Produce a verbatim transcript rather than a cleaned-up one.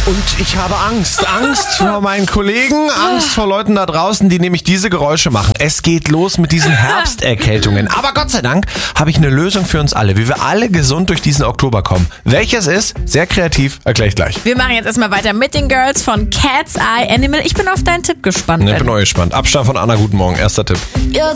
Und ich habe Angst. Angst vor meinen Kollegen, Angst vor Leuten da draußen, die nämlich diese Geräusche machen. Es geht los mit diesen Herbsterkältungen. Aber Gott sei Dank habe ich eine Lösung für uns alle, wie wir alle gesund durch diesen Oktober kommen. Welches ist? Sehr kreativ, erkläre ich gleich. Wir machen jetzt erstmal weiter mit den Girls von Cat's Eye Animal. Ich bin auf deinen Tipp gespannt. Ich bin neu gespannt. Abstand von Anna, guten Morgen. Erster Tipp.